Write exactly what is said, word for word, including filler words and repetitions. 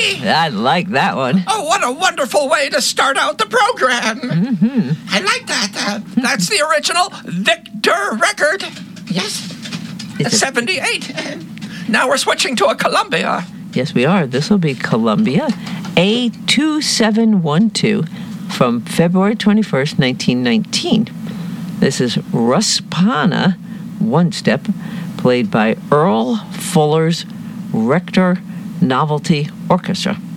ready? I like that one. Oh, what a wonderful way to start out the program. Mm-hmm. I like that. Uh, that's the original Victor record. Yes. It's a- seventy-eight. Uh, now we're switching to a Columbia. Yes, we are. This will be Columbia A two seven one two from February twenty-first, nineteen nineteen. This is Ruspana One Step, played by Earl Fuller's Rector Novelty Orchestra.